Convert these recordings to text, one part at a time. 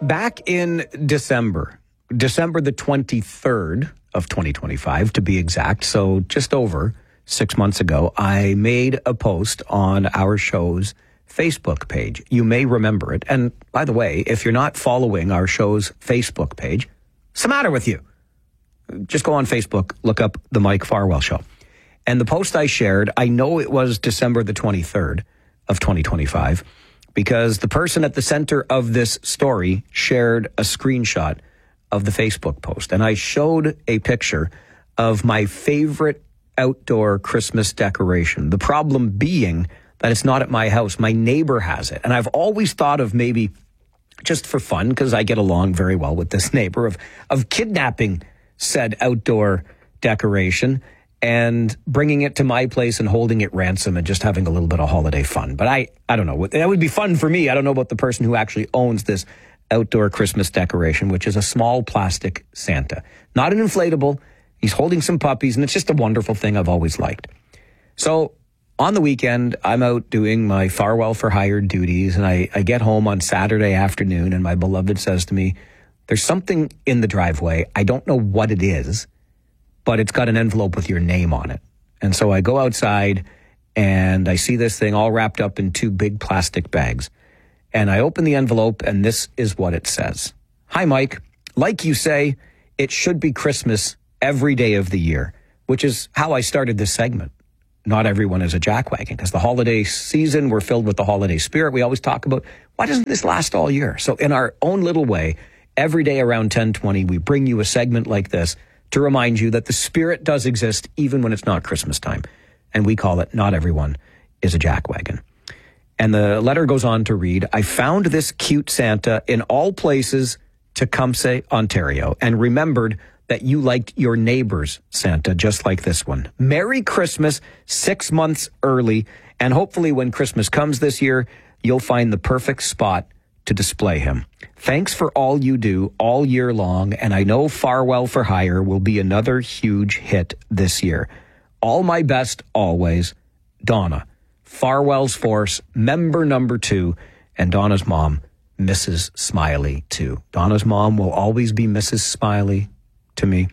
Back in December the 23rd of 2025, to be exact, so just over 6 months ago, I made a post on our show's Facebook page. You may remember it. And by the way, if you're not following our show's Facebook page, what's the matter with you? Just go on Facebook, look up The Mike Farwell Show. And the post I shared, I know it was December the 23rd of 2025, because the person at the center of this story shared a screenshot of the Facebook post. And I showed a picture of my favorite outdoor Christmas decoration. The problem being that it's not at my house. My neighbor has it. And I've always thought of maybe just for fun, because I get along very well with this neighbor, of kidnapping said outdoor decoration and bringing it to my place and holding it ransom and just having a little bit of holiday fun. But I don't know. That would be fun for me. I don't know about the person who actually owns this outdoor Christmas decoration, which is a small plastic Santa. Not an inflatable. He's holding some puppies, and it's just a wonderful thing I've always liked. So on the weekend, I'm out doing my Farwell for Hire duties, and I get home on Saturday afternoon, and my beloved says to me, there's something in the driveway. I don't know what it is, but it's got an envelope with your name on it. And so I go outside and I see this thing all wrapped up in 2 big plastic bags. And I open the envelope and this is what it says. Hi, Mike. Like you say, it should be Christmas every day of the year, which is how I started this segment. Not everyone is a jackwagon, because the holiday season, we're filled with the holiday spirit. We always talk about, why doesn't this last all year? So in our own little way, every day around 10:20, we bring you a segment like this to remind you that the spirit does exist even when it's not Christmas time. And we call it Not Everyone is a Jackwagon. And the letter goes on to read, I found this cute Santa in all places Tecumseh, Ontario, and remembered that you liked your neighbor's Santa just like this one. Merry Christmas 6 months early, and hopefully when Christmas comes this year, you'll find the perfect spot to display him. Thanks for all you do all year long, and I know Farwell for Hire will be another huge hit this year. All my best always, Donna, Farwell's Force, member number 2, and Donna's mom, Mrs. Smiley, too. Donna's mom will always be Mrs. Smiley to me.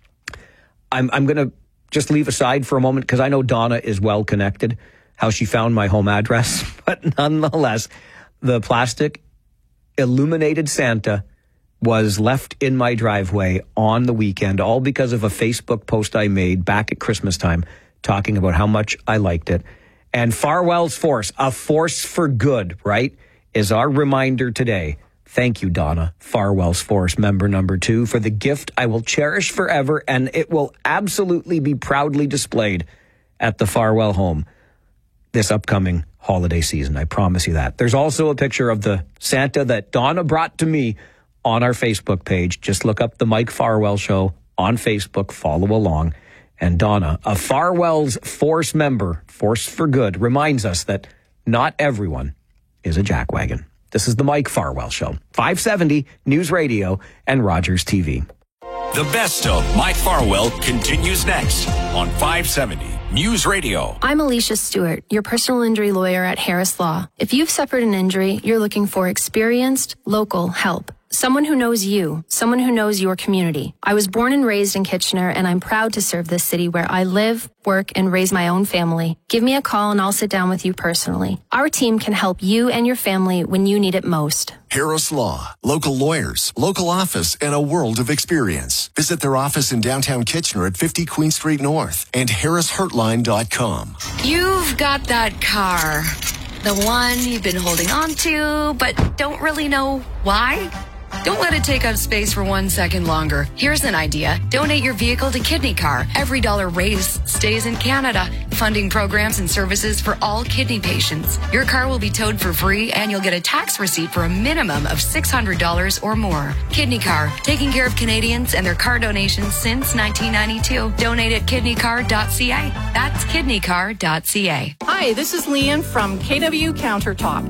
I'm going to just leave aside for a moment, because I know Donna is well connected, how she found my home address, but nonetheless, the plastic illuminated Santa was left in my driveway on the weekend, all because of a Facebook post I made back at Christmas time talking about how much I liked it. And Farwell's Force, a force for good, right, is our reminder today. Thank you, Donna, Farwell's Force, member number 2, for the gift I will cherish forever, and it will absolutely be proudly displayed at the Farwell home this upcoming holiday season. I promise you that. There's also a picture of the Santa that Donna brought to me on our Facebook page. Just look up The Mike Farwell Show on Facebook. Follow along. And Donna, a Farwell's Force member, Force for Good, reminds us that not everyone is a jackwagon. This is The Mike Farwell Show. 570 News Radio and Rogers TV. The best of Mike Farwell continues next on 570 News Radio. I'm Alicia Stewart, your personal injury lawyer at Harris Law. If you've suffered an injury, you're looking for experienced, local help. Someone who knows you, someone who knows your community. I was born and raised in Kitchener, and I'm proud to serve this city where I live, work, and raise my own family. Give me a call and I'll sit down with you personally. Our team can help you and your family when you need it most. Harris Law, local lawyers, local office, and a world of experience. Visit their office in downtown Kitchener at 50 Queen Street North and harrishurtline.com. You've got that car, the one you've been holding on to, but don't really know why. Don't let it take up space for 1 second longer. Here's an idea. Donate your vehicle to Kidney Car. Every dollar raised stays in Canada, funding programs and services for all kidney patients. Your car will be towed for free, and you'll get a tax receipt for a minimum of $600 or more. Kidney Car, taking care of Canadians and their car donations since 1992. Donate at kidneycar.ca. That's kidneycar.ca. Hi, this is Leanne from KW Countertop.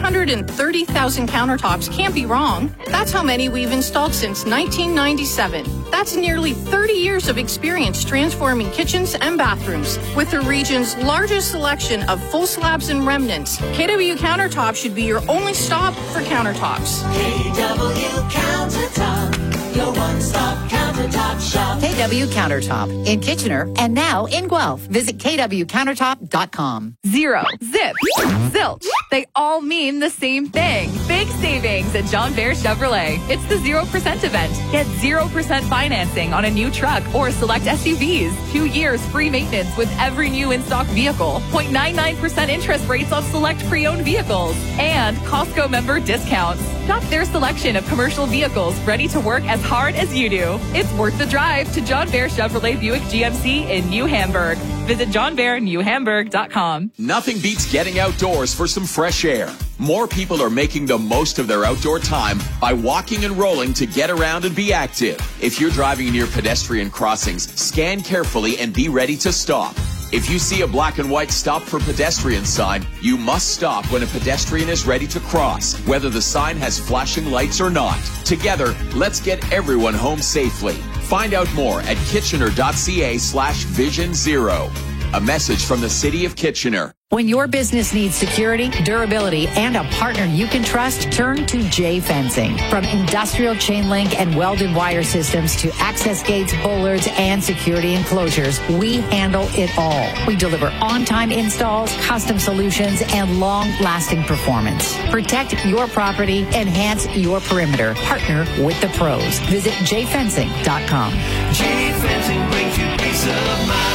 130,000 countertops can't be wrong. That's how many we've installed since 1997. That's nearly 30 years of experience transforming kitchens and bathrooms. With a region's largest selection of full slabs and remnants, KW Countertop should be your only stop for countertops. KW Countertop, your one-stop countertop shop. KW Countertop in Kitchener and now in Guelph. Visit kwcountertop.com. Zero, zip, zilch. They all mean the same thing. Big savings at John Bear Chevrolet. It's the 0% event. Get 0% financing on a new truck or select SUVs. 2 years free maintenance with every new in-stock vehicle. 0.99% interest rates on select pre-owned vehicles. And Costco member discounts. Shop their selection of commercial vehicles ready to work as hard as you do. It's worth the drive to John Bear Chevrolet Buick GMC in New Hamburg. Visit johnbearnewhamburg.com. Nothing beats getting outdoors for some fresh air. More people are making the most of their outdoor time by walking and rolling to get around and be active. If you're driving near pedestrian crossings, scan carefully and be ready to stop. If you see a black and white stop for pedestrian sign, you must stop when a pedestrian is ready to cross, whether the sign has flashing lights or not. Together, let's get everyone home safely. Find out more at kitchener.ca/Vision Zero. A message from the City of Kitchener. When your business needs security, durability, and a partner you can trust, turn to J Fencing. From industrial chain link and welded wire systems to access gates, bollards, and security enclosures, we handle it all. We deliver on-time installs, custom solutions, and long-lasting performance. Protect your property, enhance your perimeter. Partner with the pros. Visit jfencing.com. J Fencing brings you peace of mind.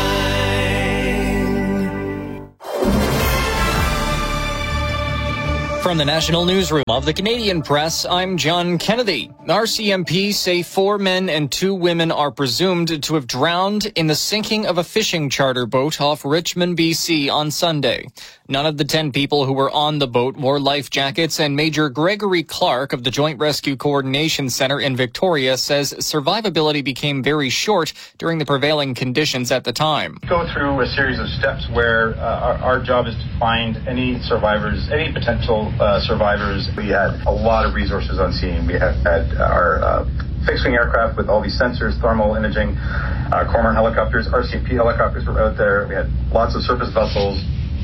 From the National Newsroom of the Canadian Press, I'm John Kennedy. RCMP say 4 men and 2 women are presumed to have drowned in the sinking of a fishing charter boat off Richmond, BC on Sunday. None of the 10 people who were on the boat wore life jackets, and Major Gregory Clark of the Joint Rescue Coordination Center in Victoria says survivability became very short during the prevailing conditions at the time. We go through a series of steps where our job is to find any survivors, any potential survivors. We had a lot of resources on scene. We had our fixed-wing aircraft with all these sensors, thermal imaging, Cormorant helicopters, RCMP helicopters were out there. We had lots of surface vessels.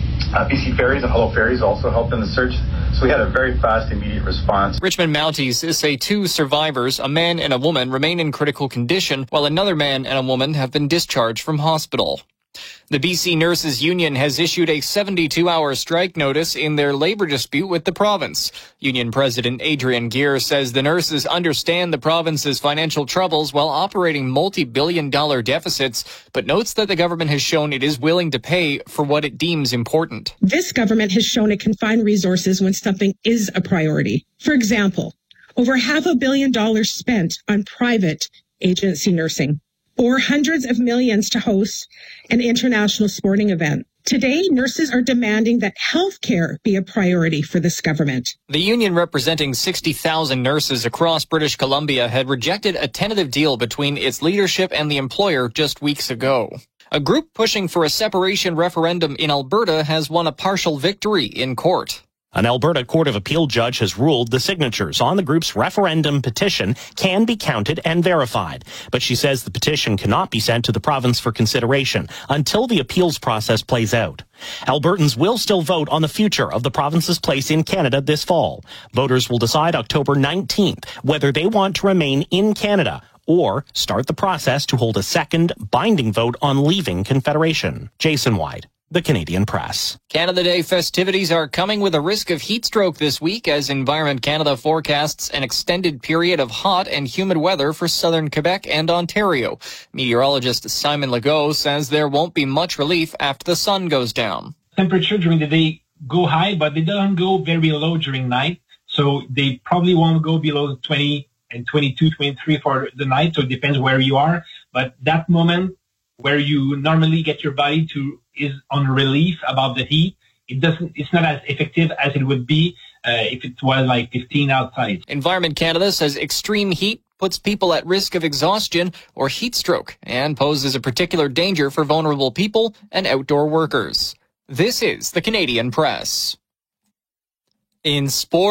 BC Ferries and Hello Ferries also helped in the search. So we had a very fast, immediate response. Richmond Mounties say 2 survivors, a man and a woman, remain in critical condition, while another man and a woman have been discharged from hospital. The BC Nurses Union has issued a 72-hour strike notice in their labor dispute with the province. Union President Adrian Gear says the nurses understand the province's financial troubles while operating multi-billion-dollar deficits, but notes that the government has shown it is willing to pay for what it deems important. This government has shown it can find resources when something is a priority. For example, over $500 million spent on private agency nursing, or hundreds of millions to host an international sporting event. Today, nurses are demanding that healthcare be a priority for this government. The union representing 60,000 nurses across British Columbia had rejected a tentative deal between its leadership and the employer just weeks ago. A group pushing for a separation referendum in Alberta has won a partial victory in court. An Alberta Court of Appeal judge has ruled the signatures on the group's referendum petition can be counted and verified. But she says the petition cannot be sent to the province for consideration until the appeals process plays out. Albertans will still vote on the future of the province's place in Canada this fall. Voters will decide October 19th whether they want to remain in Canada or start the process to hold a second binding vote on leaving Confederation. Jason White, The Canadian Press. Canada Day festivities are coming with a risk of heat stroke this week as Environment Canada forecasts an extended period of hot and humid weather for southern Quebec and Ontario. Meteorologist Simon Legault says there won't be much relief after the sun goes down. Temperature during the day go high, but they don't go very low during night. So they probably won't go below 20 and 22, 23 for the night. So it depends where you are. But that moment where you normally get your body to is on relief about the heat, it's not as effective as it would be if it was like 15 outside. Environment Canada says extreme heat puts people at risk of exhaustion or heat stroke and poses a particular danger for vulnerable people and outdoor workers. This is the Canadian Press. In sports,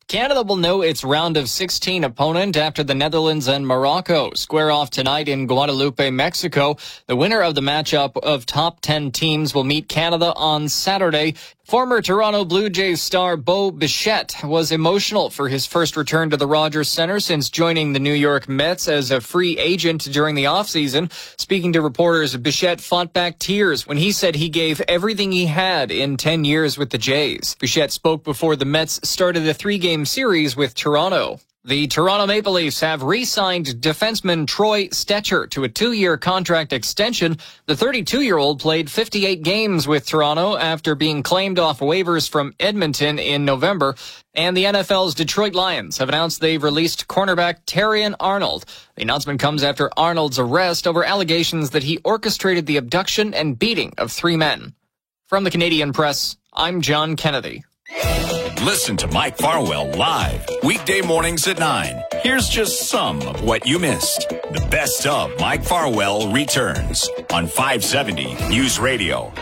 Canada will know its round of 16 opponent after the Netherlands and Morocco square off tonight in Guadalupe, Mexico. The winner of the matchup of top 10 teams will meet Canada on Saturday. Former Toronto Blue Jays star Bo Bichette was emotional for his first return to the Rogers Centre since joining the New York Mets as a free agent during the offseason. Speaking to reporters, Bichette fought back tears when he said he gave everything he had in 10 years with the Jays. Bichette spoke before the Mets started a 3-game series with Toronto. The Toronto Maple Leafs have re-signed defenseman Troy Stecher to a 2-year contract extension. The 32-year-old played 58 games with Toronto after being claimed off waivers from Edmonton in November. And the NFL's Detroit Lions have announced they've released cornerback Terrion Arnold. The announcement comes after Arnold's arrest over allegations that he orchestrated the abduction and beating of 3 men. From the Canadian Press, I'm John Kennedy. Listen to Mike Farwell live weekday mornings at 9. Here's just some of what you missed. The best of Mike Farwell returns on 570 News Radio.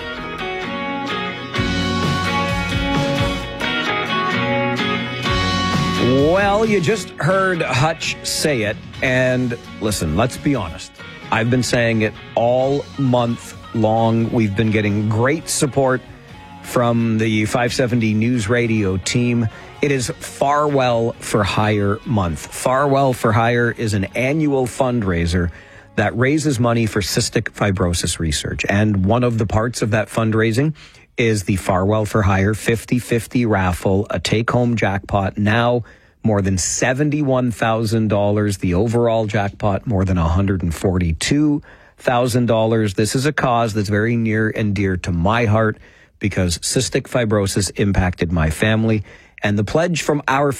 Well, you just heard Hutch say it, and listen, let's be honest. I've been saying it all month long. We've been getting great support from the 570 News Radio team. It is Farwell for Hire month. Farwell for Hire is an annual fundraiser that raises money for cystic fibrosis research. And one of the parts of that fundraising is the Farwell for Hire 50-50 raffle, a take-home jackpot now more than $71,000. The overall jackpot more than $142,000. This is a cause that's very near and dear to my heart, because cystic fibrosis impacted my family. And the pledge from our